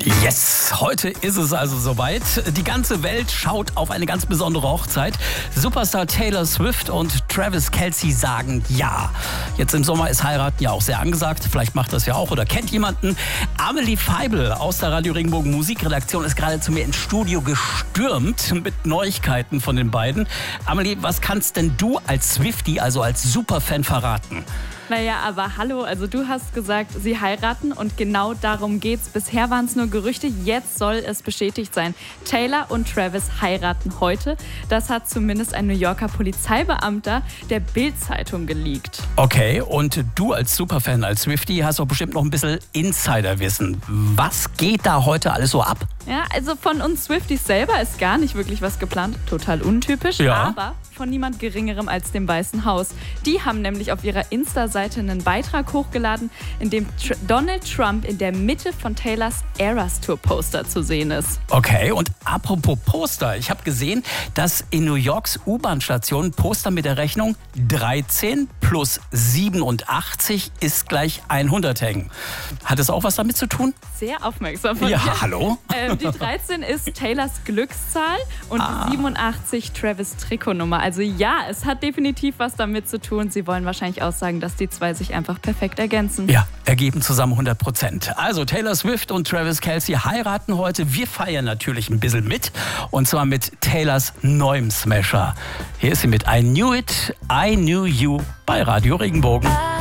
Yes, heute ist es also soweit. Die ganze Welt schaut auf eine ganz besondere Hochzeit. Superstar Taylor Swift und Travis Kelce sagen ja. Jetzt im Sommer ist Heiraten ja auch sehr angesagt. Vielleicht macht das ja auch oder kennt jemanden. Amelie Feibel aus der Radio Regenbogen Musikredaktion ist gerade zu mir ins Studio gestürmt mit Neuigkeiten von den beiden. Amelie, was kannst denn du als Swiftie, also als Superfan verraten? Naja, aber hallo, also du hast gesagt, sie heiraten und genau darum geht's. Bisher waren es nur Gerüchte, jetzt soll es bestätigt sein. Taylor und Travis heiraten heute. Das hat zumindest ein New Yorker Polizeibeamter der Bild-Zeitung geleakt. Okay, und du als Superfan, als Swiftie, hast doch bestimmt noch ein bisschen Insiderwissen. Was geht da heute alles so ab? Ja, also von uns Swifties selber ist gar nicht wirklich was geplant. Total untypisch, ja. Aber von niemand Geringerem als dem Weißen Haus. Die haben nämlich auf ihrer Insta-Seite einen Beitrag hochgeladen, in dem Donald Trump in der Mitte von Taylors Eras Tour Poster zu sehen ist. Okay, und apropos Poster, ich habe gesehen, dass in New Yorks U-Bahn-Stationen Poster mit der Rechnung 13 plus 87 ist gleich 100 hängen. Hat das auch was damit zu tun? Sehr aufmerksam von dir. Ja, hallo? Die 13 ist Taylors Glückszahl und 87 Travis Trikotnummer. Also ja, es hat definitiv was damit zu tun. Sie wollen wahrscheinlich auch sagen, dass die zwei sich einfach perfekt ergänzen. Ja, ergeben zusammen 100%. Also Taylor Swift und Travis Kelce heiraten heute. Wir feiern natürlich ein bisschen mit. Und zwar mit Taylors neuem Smasher. Hier ist sie mit I Knew It, I Knew You bei Radio Regenbogen.